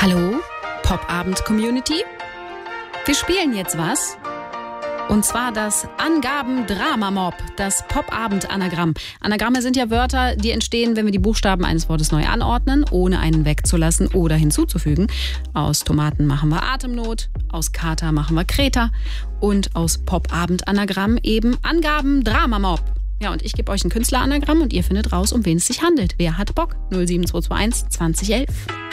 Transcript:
Hallo, Popabend-Community? Wir spielen jetzt was. Und zwar das Angaben-Drama-Mob, das Popabend-Anagramm. Anagramme sind ja Wörter, die entstehen, wenn wir die Buchstaben eines Wortes neu anordnen, ohne einen wegzulassen oder hinzuzufügen. Aus Tomaten machen wir Atemnot, aus Kater machen wir Kreta und aus Popabend-Anagramm eben Angaben-Drama-Mob. Ja, und ich gebe euch ein Künstleranagramm und ihr findet raus, um wen es sich handelt. Wer hat Bock? 07221 2011.